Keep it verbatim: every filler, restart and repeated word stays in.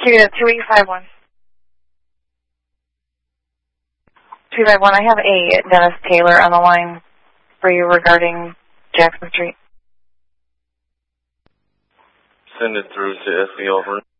two eight five one. two five one, I have a Dennis Taylor on the line for you regarding Jackson Street. Send it through to S V over.